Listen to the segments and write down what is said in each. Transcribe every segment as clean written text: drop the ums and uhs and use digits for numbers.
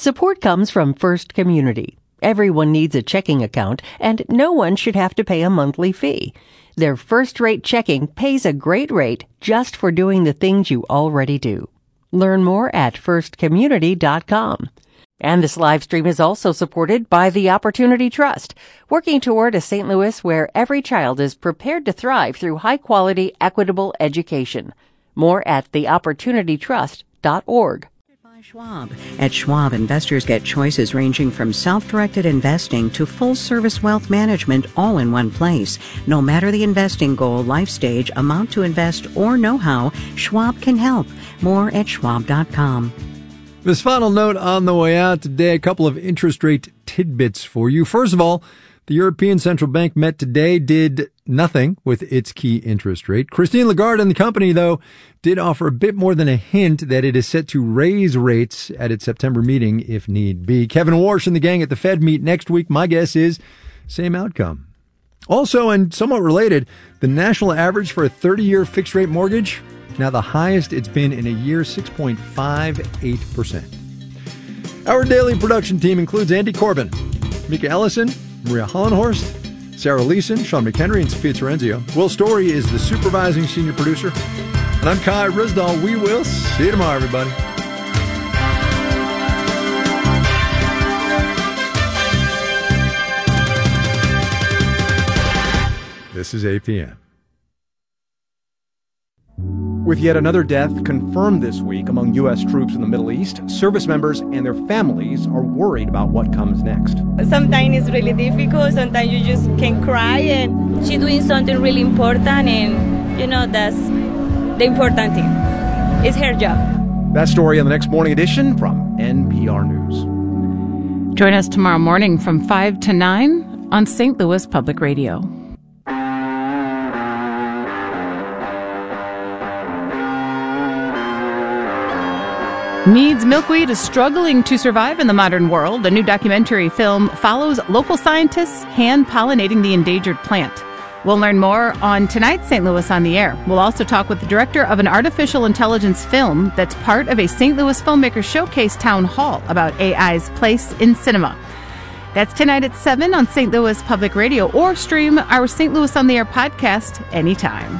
Support comes from First Community. Everyone needs a checking account, and no one should have to pay a monthly fee. Their first-rate checking pays a great rate just for doing the things you already do. Learn more at firstcommunity.com. And this live stream is also supported by the Opportunity Trust, working toward a St. Louis where every child is prepared to thrive through high-quality, equitable education. More at theopportunitytrust.org. Schwab. At Schwab, investors get choices ranging from self-directed investing to full-service wealth management all in one place. No matter the investing goal, life stage, amount to invest, or know-how, Schwab can help. More at schwab.com. This final note on the way out today, a couple of interest rate tidbits for you. First of all, the European Central Bank met today, did nothing with its key interest rate. Christine Lagarde and the company, though, did offer a bit more than a hint that it is set to raise rates at its September meeting if need be. Kevin Warsh and the gang at the Fed meet next week. My guess is same outcome. Also, and somewhat related, the national average for a 30-year fixed-rate mortgage, now the highest it's been in a year, 6.58%. Our daily production team includes Andy Corbin, Mika Ellison, Maria Hollenhorst, Sarah Leeson, Sean McHenry, and Sophia Terenzio. Will Story is the supervising senior producer. And I'm Kai Risdall. We will see you tomorrow, everybody. This is APM. With yet another death confirmed this week among U.S. troops in the Middle East, service members and their families are worried about what comes next. Sometimes it's really difficult. Sometimes you just can cry, and she's doing something really important, and, that's the important thing. It's her job. That story on the next morning edition from NPR News. Join us tomorrow morning from 5 to 9 on St. Louis Public Radio. Mead's milkweed is struggling to survive in the modern world. A new documentary film follows local scientists hand-pollinating the endangered plant. We'll learn more on tonight's St. Louis on the Air. We'll also talk with the director of an artificial intelligence film that's part of a St. Louis Filmmakers Showcase town hall about AI's place in cinema. That's tonight at 7 on St. Louis Public Radio, or stream our St. Louis on the Air podcast anytime.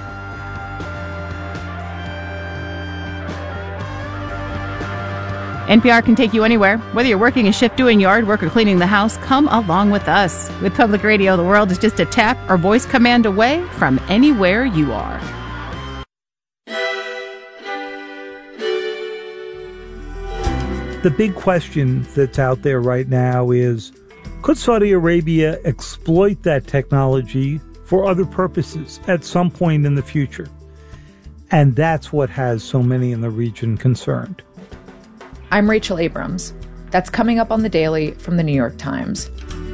NPR can take you anywhere. Whether you're working a shift, doing yard work, or cleaning the house, come along with us. With Public Radio, the world is just a tap or voice command away from anywhere you are. The big question that's out there right now is, could Saudi Arabia exploit that technology for other purposes at some point in the future? And that's what has so many in the region concerned. I'm Rachel Abrams. That's coming up on The Daily from The New York Times.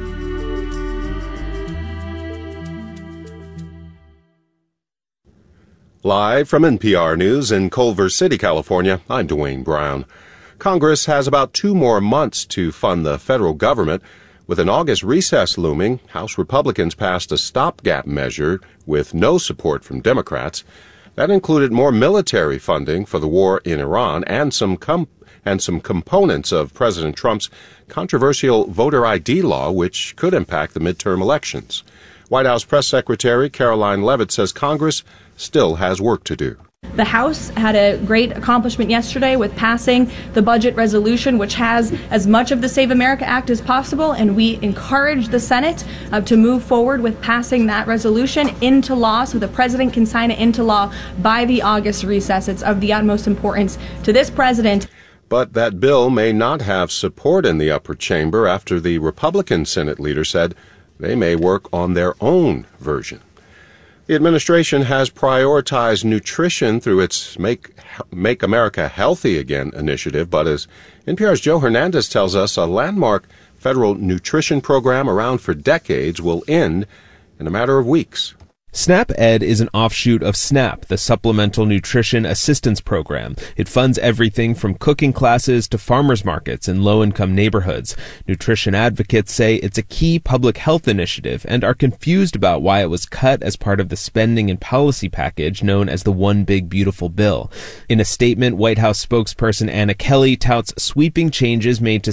Live from NPR News in Culver City, California, I'm Dwayne Brown. Congress has about 2 more months to fund the federal government. With an August recess looming, House Republicans passed a stopgap measure with no support from Democrats. That included more military funding for the war in Iran and some components of President Trump's controversial voter ID law, which could impact the midterm elections. White House Press Secretary Caroline Leavitt says Congress still has work to do. The House had a great accomplishment yesterday with passing the budget resolution, which has as much of the Save America Act as possible, and we encourage the Senate to move forward with passing that resolution into law so the president can sign it into law by the August recess. It's of the utmost importance to this president. But that bill may not have support in the upper chamber after the Republican Senate leader said they may work on their own version. The administration has prioritized nutrition through its Make America Healthy Again initiative, but as NPR's Joe Hernandez tells us, a landmark federal nutrition program around for decades will end in a matter of weeks. SNAP-Ed is an offshoot of SNAP, the Supplemental Nutrition Assistance Program. It funds everything from cooking classes to farmers markets in low-income neighborhoods. Nutrition advocates say it's a key public health initiative and are confused about why it was cut as part of the spending and policy package known as the One Big Beautiful Bill. In a statement, White House spokesperson Anna Kelly touts sweeping changes made to